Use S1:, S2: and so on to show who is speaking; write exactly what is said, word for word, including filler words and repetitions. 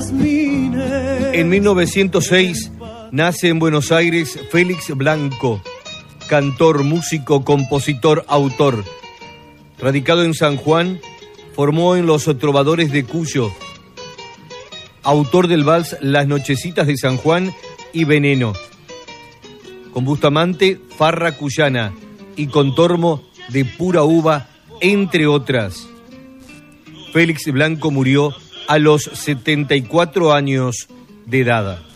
S1: jazmines.
S2: En mil novecientos seis nace en Buenos Aires Félix Blanco, cantor, músico, compositor, autor. Radicado en San Juan, formó en Los Trovadores de Cuyo. Autor del vals Las Nochecitas de San Juan y Veneno. Con Bustamante, Farra Cuyana y con Tormo de Pura Uva, entre otras. Félix Blanco murió a los setenta y cuatro años de edad.